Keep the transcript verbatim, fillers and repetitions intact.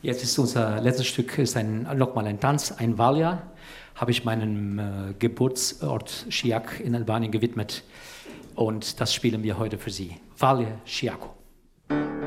Jetzt ist unser letztes Stück ist ein, nochmal ein Tanz, ein Valja, habe ich meinem äh, Geburtsort Siak in Albanien gewidmet und das spielen wir heute für Sie. Valja Siako.